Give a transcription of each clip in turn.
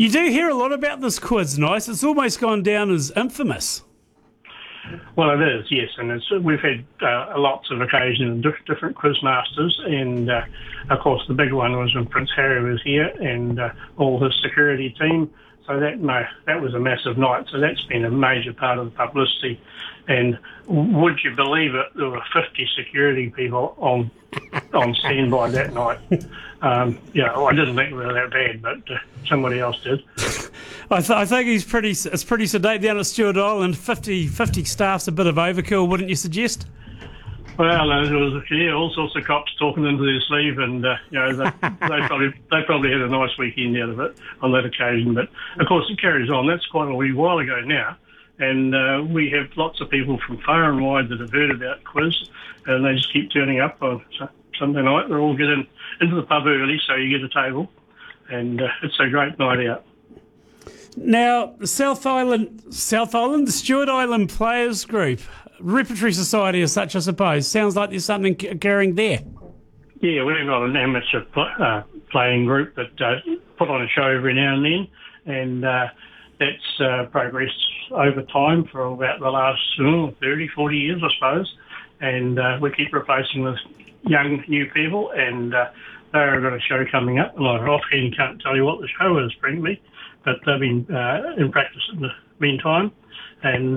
You do hear a lot about this quiz, Nice. It's almost gone down as infamous. Well, it is, yes, and we've had lots of occasions, different quiz masters, and of course the big one was when Prince Harry was here and all his security team. So that was a massive night. So that's been a major part of the publicity. And would you believe it? There were 50 security people on standby that night. I didn't think we were that bad, but somebody else did. I think it's pretty sedate down at Stewart Island. 50 staff's a bit of overkill, wouldn't you suggest? Well, there was all sorts of cops talking into their sleeve, and they probably had a nice weekend out of it on that occasion. But of course, it carries on. That's quite a wee while ago now, and we have lots of people from far and wide that have heard about quiz, and they just keep turning up on Sunday night. They're all getting into the pub early, so you get a table, and it's a great night out. Now, the South Island, the Stewart Island Players Group, Repertory Society as such, I suppose. Sounds like there's something occurring there. Yeah, we've got an amateur playing group that put on a show every now and then, and that's progressed over time for about the last 30, 40 years, I suppose, and we keep replacing with young, new people, and they've got a show coming up, and I offhand can't tell you what the show is, frankly, but they've been in practice in the meantime, and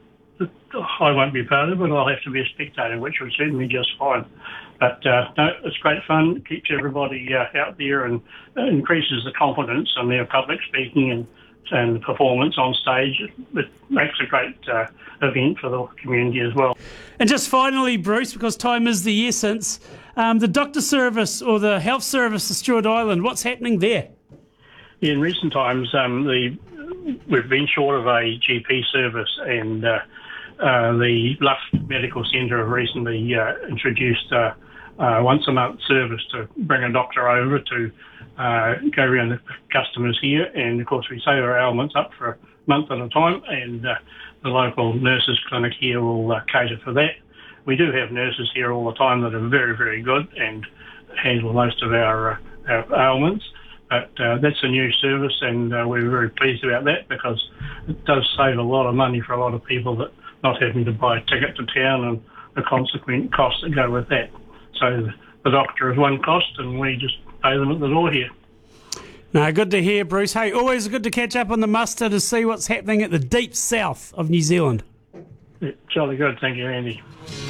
I won't be part of it. I'll have to be a spectator, which would suit me just fine. But no, it's great fun. It keeps everybody out there and increases the confidence in their public speaking and performance on stage. It makes a great event for the community as well. And just finally, Bruce, because time is the essence, the doctor service or the health service of Stewart Island, what's happening there? In recent times, we've been short of a GP service, and the Luff Medical Centre have recently introduced a once-a-month service to bring a doctor over to go around the customers here, and of course we save our ailments up for a month at a time, and the local nurses clinic here will cater for that. We do have nurses here all the time that are very, very good and handle most of our ailments. But that's a new service, and we're very pleased about that because it does save a lot of money for a lot of people that not having to buy a ticket to town and the consequent costs that go with that. So the doctor is one cost, and we just pay them at the door here. No, good to hear, Bruce. Hey, always good to catch up on the muster to see what's happening at the deep south of New Zealand. Yeah, jolly good, thank you, Andy.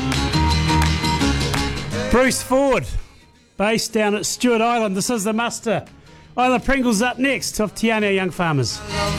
Bruce Ford, based down at Stewart Island. This is the muster. Isla Pringle's up next of Te Anau Young Farmers.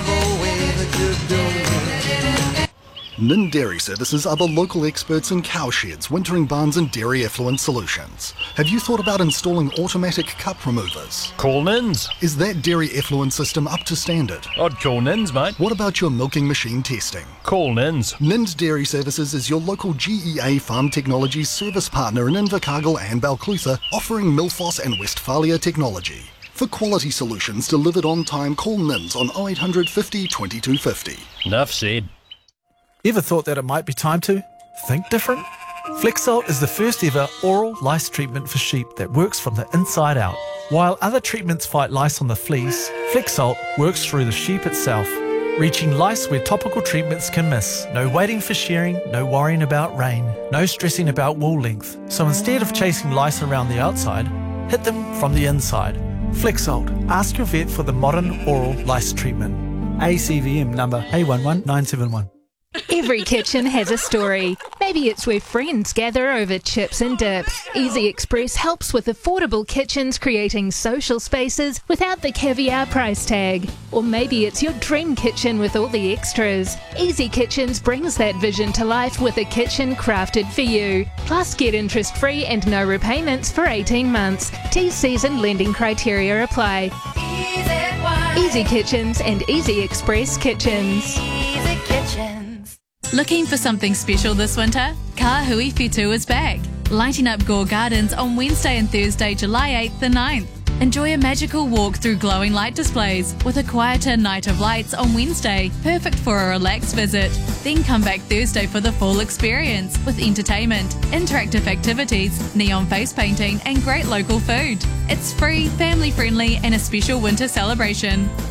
Nin Dairy Services are the local experts in cowsheds, wintering barns and dairy effluent solutions. Have you thought about installing automatic cup removers? Call Nins. Is that dairy effluent system up to standard? I'd call Nins, mate. What about your milking machine testing? Call Nins. Nins Dairy Services is your local GEA Farm Technologies service partner in Invercargill and Balclutha, offering Milfos and Westphalia technology. For quality solutions delivered on time, call Nins on 0800 50 2250. Enough said. Ever thought that it might be time to think different? Flexalt is the first ever oral lice treatment for sheep that works from the inside out. While other treatments fight lice on the fleece, Flexalt works through the sheep itself, reaching lice where topical treatments can miss. No waiting for shearing, no worrying about rain, no stressing about wool length. So instead of chasing lice around the outside, hit them from the inside. Flexalt. Ask your vet for the modern oral lice treatment. ACVM number A11971. Every kitchen has a story. Maybe it's where friends gather over chips and dip. Easy Express helps with affordable kitchens, creating social spaces without the caviar price tag. Or maybe it's your dream kitchen with all the extras. Easy Kitchens brings that vision to life with a kitchen crafted for you. Plus, get interest-free and no repayments for 18 months. T-Season and lending criteria apply. Easy Kitchens and Easy Express Kitchens. Easy Kitchens. Looking for something special this winter? Kahui Fitu is back, lighting up Gore Gardens on Wednesday and Thursday, July 8th and 9th. Enjoy a magical walk through glowing light displays with a quieter night of lights on Wednesday, perfect for a relaxed visit. Then come back Thursday for the full experience with entertainment, interactive activities, neon face painting and great local food. It's free, family friendly and a special winter celebration.